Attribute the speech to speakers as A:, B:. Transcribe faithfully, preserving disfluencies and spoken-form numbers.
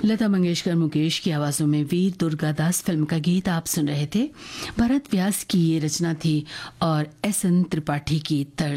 A: लता मंगेशकर मुकेश की आवाज़ों में वीर दुर्गादास फिल्म का गीत आप सुन रहे थे। भरत व्यास की ये रचना थी और एस एन त्रिपाठी की तर्ज।